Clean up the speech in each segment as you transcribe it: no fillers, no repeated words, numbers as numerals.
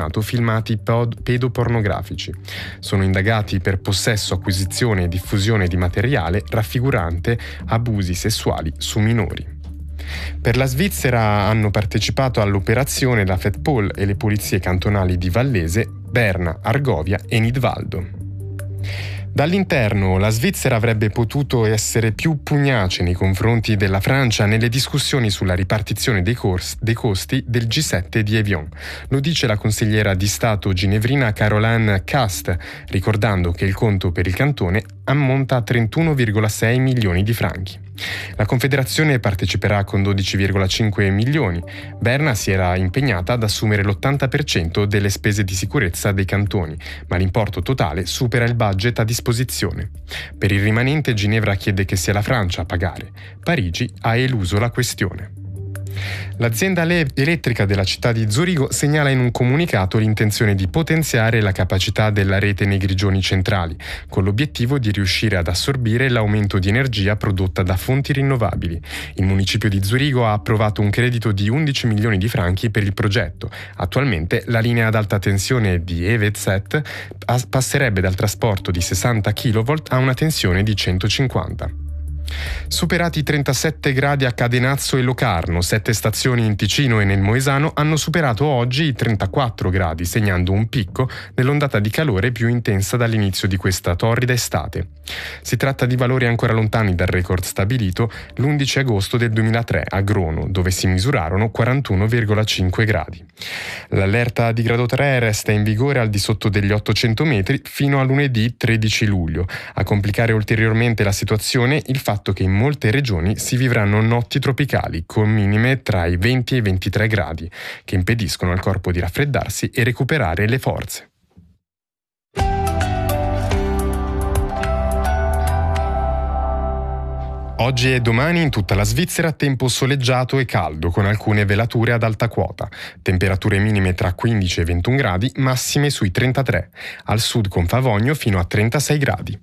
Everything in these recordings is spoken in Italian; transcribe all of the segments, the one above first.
selezionato filmati pedopornografici. Sono indagati per possesso, acquisizione e diffusione di materiale raffigurante abusi sessuali su minori. Per la Svizzera hanno partecipato all'operazione la FEDPOL e le polizie cantonali di Vallese, Berna, Argovia e Nidvaldo. Dall'interno, la Svizzera avrebbe potuto essere più pugnace nei confronti della Francia nelle discussioni sulla ripartizione dei costi del G7 di Evian. Lo dice la consigliera di Stato ginevrina Caroline Cast, ricordando che il conto per il cantone ammonta a 31,6 milioni di franchi. La Confederazione parteciperà con 12,5 milioni. Berna si era impegnata ad assumere l'80% delle spese di sicurezza dei cantoni, ma l'importo totale supera il budget a disposizione. Per il rimanente Ginevra chiede che sia la Francia a pagare. Parigi ha eluso la questione. L'azienda elettrica della città di Zurigo segnala in un comunicato l'intenzione di potenziare la capacità della rete nei grigioni centrali, con l'obiettivo di riuscire ad assorbire l'aumento di energia prodotta da fonti rinnovabili. Il municipio di Zurigo ha approvato un credito di 11 milioni di franchi per il progetto. Attualmente la linea ad alta tensione di EVZ passerebbe dal trasporto di 60 kV a una tensione di 150. Superati i 37 gradi a Cadenazzo e Locarno, 7 stazioni in Ticino e nel Moesano hanno superato oggi i 34 gradi, segnando un picco nell'ondata di calore più intensa dall'inizio di questa torrida estate. Si tratta di valori ancora lontani dal record stabilito l'11 agosto del 2003 a Grono, dove si misurarono 41,5 gradi. L'allerta di grado 3 resta in vigore al di sotto degli 800 metri fino a lunedì 13 luglio. A complicare ulteriormente la situazione il fatto che in molte regioni si vivranno notti tropicali con minime tra i 20 e i 23 gradi, che impediscono al corpo di raffreddarsi e recuperare le forze. Oggi e domani in tutta la Svizzera tempo soleggiato e caldo con alcune velature ad alta quota. Temperature minime tra 15 e 21 gradi, massime sui 33. Al sud con Favogno fino a 36 gradi.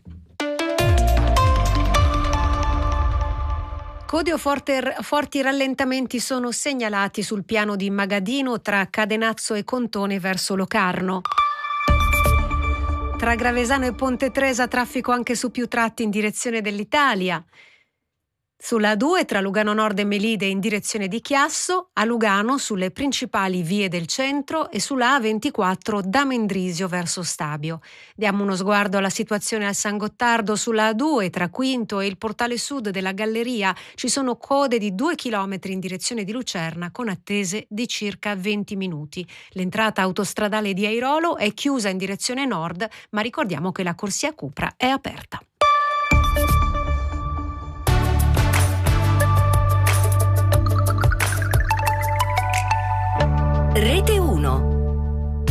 Codi o forti rallentamenti sono segnalati sul piano di Magadino tra Cadenazzo e Contone verso Locarno. Tra Gravesano e Ponte Tresa traffico anche su più tratti in direzione dell'Italia. Sulla A2 tra Lugano Nord e Melide in direzione di Chiasso, a Lugano sulle principali vie del centro e sulla A24 da Mendrisio verso Stabio. Diamo uno sguardo alla situazione al San Gottardo. Sulla A2 tra Quinto e il portale sud della Galleria ci sono code di 2 km in direzione di Lucerna con attese di circa 20 minuti. L'entrata autostradale di Airolo è chiusa in direzione nord, ma ricordiamo che la corsia Cupra è aperta.